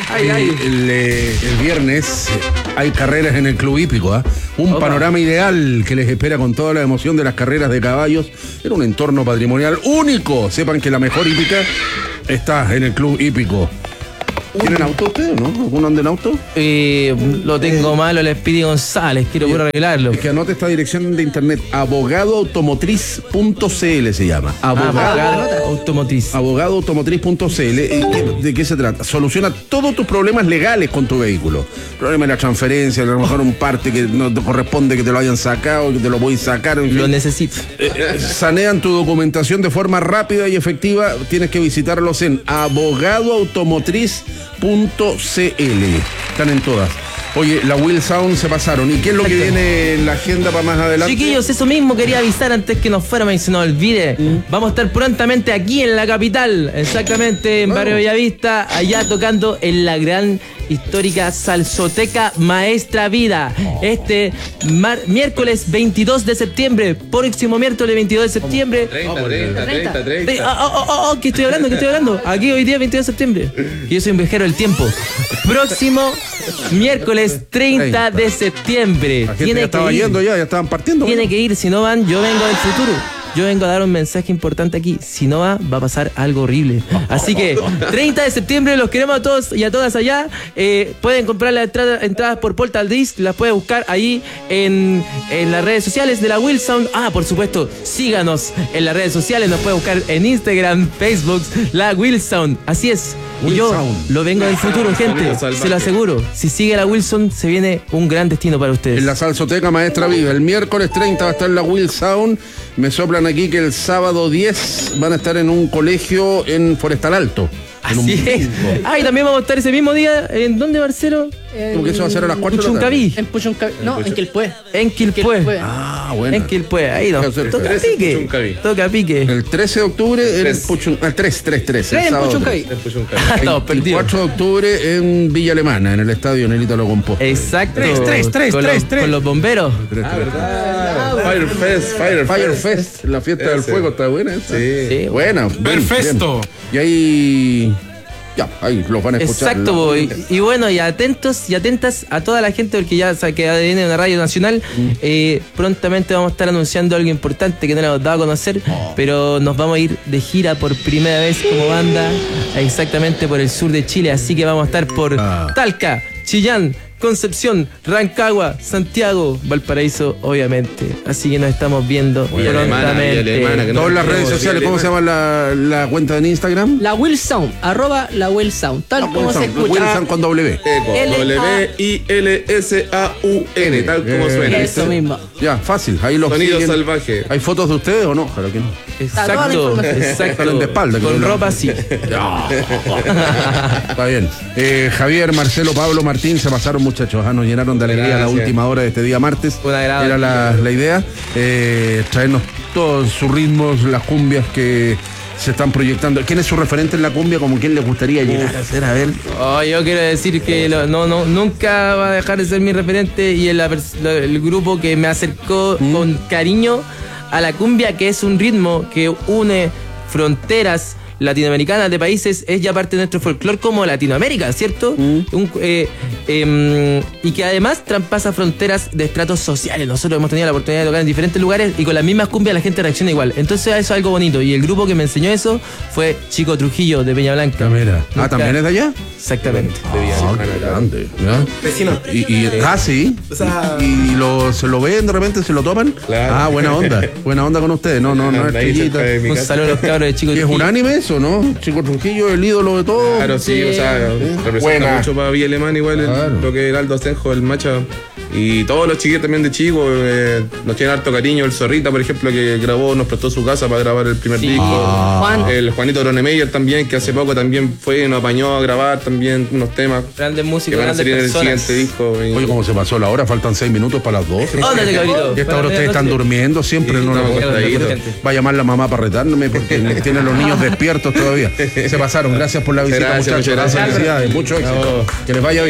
El viernes hay carreras en el Club Hípico, ¿eh? Un panorama ideal que les espera con toda la emoción de las carreras de caballos en un entorno patrimonial único. Sepan que la mejor hípica está en el Club Hípico. ¿Tienen auto ustedes, no? ¿Alguno anda en auto? Lo tengo malo el Speedy González, quiero puro arreglarlo. Es que anote esta dirección de internet, abogadoautomotriz.cl se llama. Automotriz. Abogadoautomotriz.cl. ¿De qué se trata? Soluciona todos tus problemas legales con tu vehículo. Problema de la transferencia, a lo mejor un parte que no te corresponde que te lo hayan sacado, que te lo voy a sacar. En fin. Lo necesito. Sanean tu documentación de forma rápida y efectiva. Tienes que visitarlos en abogadoautomotriz.cl. Están en todas. Oye, la Will Sound se pasaron. ¿Y qué es lo que viene en la agenda para más adelante? Chiquillos, eso mismo quería avisar antes que nos fuéramos y se nos olvide. Vamos a estar prontamente aquí en la capital, exactamente en Barrio Bellavista, allá tocando en la gran histórica Salsoteca Maestra Vida. Este miércoles 22 de septiembre, próximo miércoles 22 de septiembre. 30. ¿Qué estoy hablando? Aquí hoy día 22 de septiembre. Y yo soy un viajero del tiempo. Próximo miércoles 30 de septiembre. La gente ya estaba yendo ya estaban partiendo. Tiene que ir, si no van, yo vengo del futuro. Yo vengo a dar un mensaje importante aquí. Si no va a pasar algo horrible. Así que 30 de septiembre los queremos a todos y a todas allá. Pueden comprar las entradas por Portal Disc. Las pueden buscar ahí en las redes sociales de la Will Sound. Por supuesto, síganos en las redes sociales. Nos pueden buscar en Instagram, Facebook, la Will Sound. Así es. Y yo lo vengo del futuro, gente. Se lo aseguro. Si sigue la Wilson, se viene un gran destino para ustedes. En la Salsoteca Maestra Vida. El miércoles 30 va a estar la Will Sound. Me soplan aquí que el sábado 10 van a estar en un colegio en Forestal Alto. Así es. Y también vamos a estar ese mismo día. ¿En dónde, Marcelo? ¿Cómo que eso va a ser a las 4 de la tarde? En Puchuncaví. No, en Quilpué. En Quilpué. Bueno. En Quilpué. Ahí no. Toca pique. El 13 de octubre en Puchuncaví. El 3. En Puchuncaví. El 4 de octubre en Villa Alemana, en el estadio Nelito Lo Compó. Exacto. 3. Con los bomberos. Firefest. La fiesta del fuego está buena esa. Sí. Buena. Perfecto. Y ahí... Ya, ahí los van a escuchar. Exacto, y bueno, y atentos y atentas a toda la gente, porque ya sabe que viene una radio nacional. Prontamente vamos a estar anunciando algo importante que no les hemos dado a conocer, pero nos vamos a ir de gira por primera vez como banda, exactamente por el sur de Chile. Así que vamos a estar por Talca, Chillán, Concepción, Rancagua, Santiago, Valparaíso, obviamente. Así que nos estamos viendo prontamente. Todas las redes sociales, ¿cómo se llama la cuenta en Instagram? La Will Sound, @la_Will_Sound, tal como se escucha. Will Sound con W. WILSAUN, tal como suena. Eso mismo. Ya, fácil. Ahí los Sonido siguen. salvaje. ¿Hay fotos de ustedes o no? Claro que no. Exacto. Salen de espalda. Con ropa sí. Está bien. Javier, Marcelo, Pablo, Martín, se pasaron, muchachos. Nos llenaron de alegría a la última hora de este día martes. Era la idea. Traernos todos sus ritmos, las cumbias que se están proyectando. ¿Quién es su referente en la cumbia? ¿Como quién les gustaría llegar a ser? A ver. Yo quiero decir que nunca va a dejar de ser mi referente, y el grupo que me acercó con cariño a la cumbia, que es un ritmo que une fronteras latinoamericanas de países, es ya parte de nuestro folclore como Latinoamérica, ¿cierto? Y que además traspasa fronteras de estratos sociales. Nosotros hemos tenido la oportunidad de tocar en diferentes lugares y con las mismas cumbias la gente reacciona igual. Entonces eso es algo bonito, y el grupo que me enseñó eso fue Chico Trujillo de Peña Blanca. ¿También es de allá? Exactamente. Grande. Vecino. Sí. O sea, ¿Y se lo ven de repente, se lo toman? Claro. Buena onda. Buena onda con ustedes. No es chiquita. Un saludo a los cabros de Chico ¿Y es Trujillo. unánime eso, no? Chico Trujillo, el ídolo de todos. Claro, sí, o sea, representa mucho para Villa Alemana igual, lo que era Aldo Asenjo, el Macha. Y todos los chiquillos también de Chico nos tienen harto cariño. El Zorrita, por ejemplo, que nos prestó su casa para grabar el primer disco. El Juanito Gronemeyer también, que hace poco también nos apañó a grabar también unos temas Grandes músicos, que van a salir en el siguiente disco. Oye, ¿cómo se pasó la hora? Faltan 6 minutos para las 12. Óndate, cabrito. Y a esta hora ustedes están durmiendo siempre. Sí, no va a llamar la mamá para retarme porque tienen los niños despiertos todavía. Se pasaron. Gracias por la visita, muchachos. Gracias. Felicidades. Mucho éxito. Que les vaya bien.